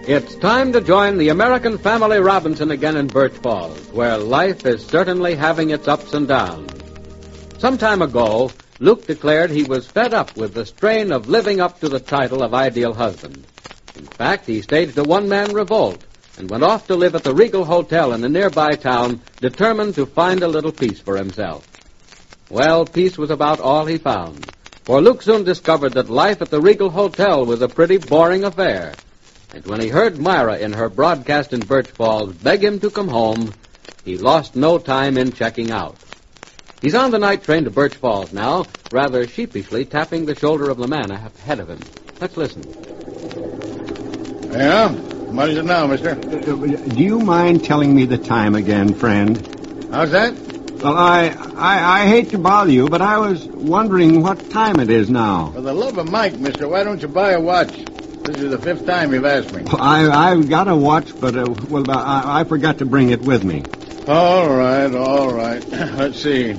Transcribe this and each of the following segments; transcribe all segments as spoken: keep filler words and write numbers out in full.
It's time to join the American Family Robinson again in Birch Falls, where life is certainly having its ups and downs. Some time ago, Luke declared he was fed up with the strain of living up to the title of ideal husband. In fact, he staged a one-man revolt and went off to live at the Regal Hotel in a nearby town, determined to find a little peace for himself. Well, peace was about all he found, for Luke soon discovered that life at the Regal Hotel was a pretty boring affair. And when he heard Myra in her broadcast in Birch Falls beg him to come home, he lost no time in checking out. He's on the night train to Birch Falls now, rather sheepishly tapping the shoulder of the man ahead of him. Let's listen. Yeah? What is it now, mister? Do you mind telling me the time again, friend? How's that? Well, I, I I hate to bother you, but I was wondering what time it is now. For the love of Mike, mister, why don't you buy a watch? This is the fifth time you've asked me. I, I've got a watch, but, uh, well, I, I forgot to bring it with me. All right, all right. Let's see.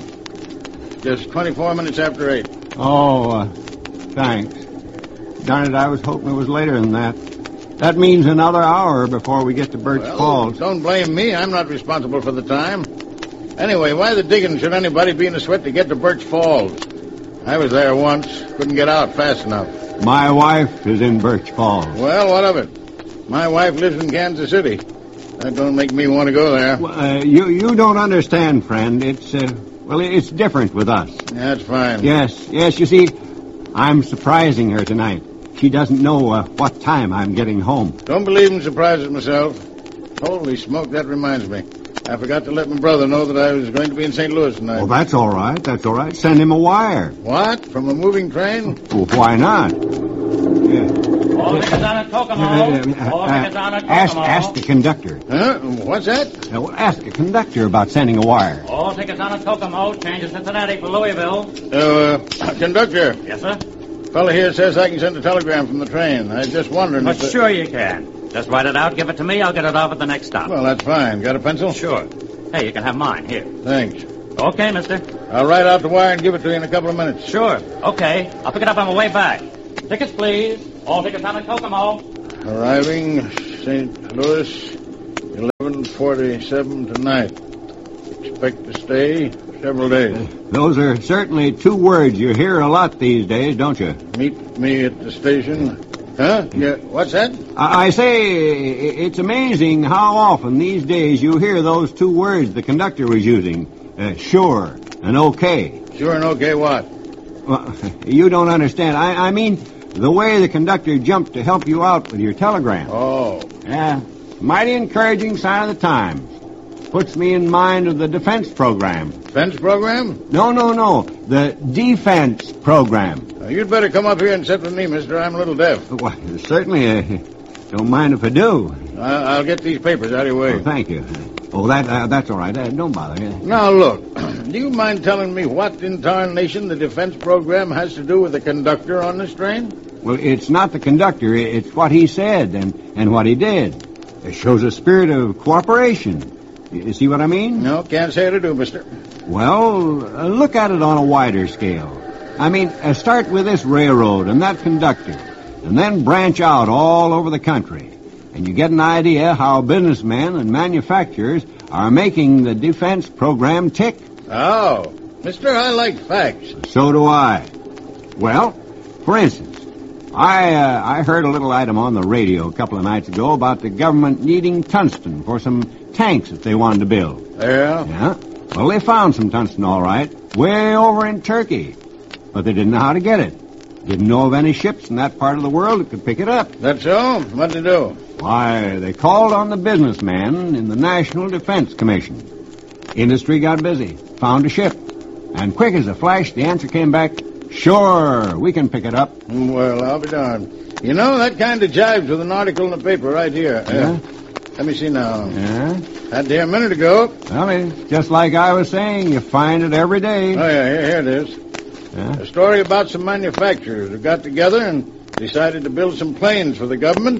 Just twenty-four minutes after eight. Oh, uh, thanks. Darn it, I was hoping it was later than that. That means another hour before we get to Birch well, Falls. Don't blame me. I'm not responsible for the time. Anyway, why the digging should anybody be in a sweat to get to Birch Falls? I was there once. Couldn't get out fast enough. My wife is in Birch Falls. Well, what of it? My wife lives in Kansas City. That don't make me want to go there. Well, uh, you, you don't understand, friend. It's, uh, well, it's different with us. That's fine. Yes, yes, you see, I'm surprising her tonight. She doesn't know uh, what time I'm getting home. Don't believe in surprises myself. Holy smoke, that reminds me. I forgot to let my brother know that I was going to be in Saint Louis tonight. Oh, that's all right, that's all right. Send him a wire. What? From a moving train? Well, why not? Yeah. All tickets on at Kokomo. All tickets on at Kokomo. Ask, ask the conductor. Huh? What's that? Uh, well, ask the conductor about sending a wire. All tickets on at Kokomo. Change to Cincinnati for Louisville. Uh, conductor. Yes, sir? Fella here says I can send a telegram from the train. I was just wondering But if... The... sure you can. Just write it out, give it to me, I'll get it off at the next stop. Well, that's fine. Got a pencil? Sure. Hey, you can have mine. Here. Thanks. Okay, mister. I'll write out the wire and give it to you in a couple of minutes. Sure. Okay. I'll pick it up on my way back. Tickets, please. All tickets on at Kokomo. Arriving Saint Louis, eleven forty-seven tonight. Expect to stay several days. Those are certainly two words you hear a lot these days, don't you? Meet me at the station. Huh? Yeah. What's that? I, I say, it's amazing how often these days you hear those two words the conductor was using. Uh, sure and okay. Sure and okay what? Well, you don't understand. I, I mean, the way the conductor jumped to help you out with your telegram. Oh. Yeah. Mighty encouraging sign of the times. Puts me in mind of the defense program. Defense program? No, no, no. The defense program. Uh, you'd better come up here and sit with me, mister. I'm a little deaf. Well, certainly, uh, don't mind if I do. I'll, I'll get these papers out of your way. Oh, thank you. Oh, that uh, that's all right. Uh, don't bother. Yeah. Now, look, do you mind telling me what in tarnation the defense program has to do with the conductor on this train? Well, it's not the conductor. It's what he said and, and what he did. It shows a spirit of cooperation. You see what I mean? No, can't say to do, mister. Well, uh, look at it on a wider scale. I mean, uh, start with this railroad and that conductor, and then branch out all over the country. And you get an idea how businessmen and manufacturers are making the defense program tick. Oh, mister, I like facts. So do I. Well, for instance, I uh, I heard a little item on the radio a couple of nights ago about the government needing tungsten for some tanks that they wanted to build. Yeah? Yeah. Well, they found some tungsten, all right, way over in Turkey. But they didn't know how to get it. Didn't know of any ships in that part of the world that could pick it up. That's so? What'd they do? Why, they called on the businessman in the National Defense Commission. Industry got busy, found a ship. And quick as a flash, the answer came back, sure, we can pick it up. Well, I'll be darned. You know, that kind of jives with an article in the paper right here. Yeah? Uh, let me see now. Yeah? Had there a minute ago. Well, it's just like I was saying, you find it every day. Oh, yeah, here, here it is. Yeah? A story about some manufacturers who got together and decided to build some planes for the government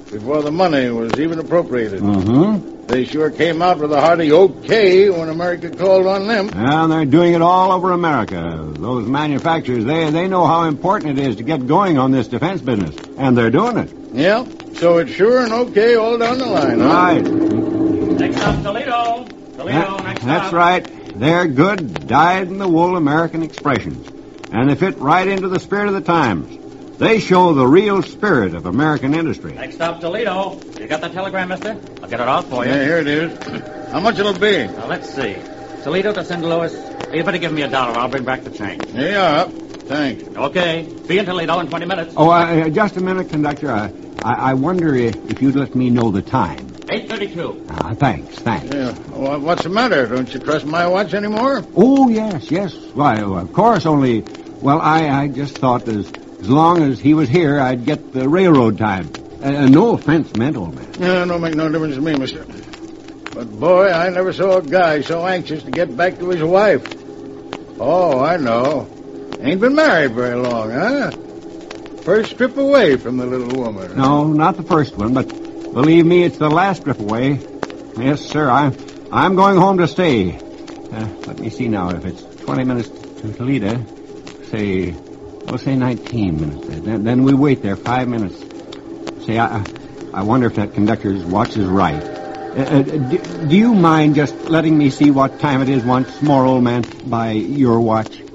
before the money was even appropriated. Mm-hmm. They sure came out with a hearty okay when America called on them. And they're doing it all over America. Those manufacturers, they, they know how important it is to get going on this defense business. And they're doing it. Yeah, so it's sure an okay all down the line, huh? Right. Next stop, Toledo. Toledo, That- next stop. that's right. They're good, dyed-in-the-wool American expressions. And they fit right into the spirit of the times. They show the real spirit of American industry. Next stop, Toledo. You got that telegram, mister? I'll get it out for you. Yeah, here it is. How much it'll be? Now, let's see. Toledo to Saint Louis. You better give me a dollar. I'll bring back the change. Here you are. Thanks. Okay. Be in Toledo in twenty minutes. Oh, uh, just a minute, conductor. I, I, I wonder if, if you'd let me know the time. eight thirty-two. Ah, thanks, thanks. Yeah. Well, what's the matter? Don't you trust my watch anymore? Oh, yes, yes. Why, of course, only... Well, I, I just thought as, as long as he was here, I'd get the railroad time. Uh, no offense meant, old man. Yeah, don't make no difference to me, mister. But, boy, I never saw a guy so anxious to get back to his wife. Oh, I know. Ain't been married very long, huh? First trip away from the little woman. No, not the first one, but believe me, it's the last trip away. Yes, sir, I'm, I'm going home to stay. Uh, let me see now, if it's twenty minutes to Toledo, say, we'll say nineteen minutes. Then, then we wait there five minutes. Say, I, I wonder if that conductor's watch is right. Uh, uh, do, do you mind just letting me see what time it is once more, old man, by your watch?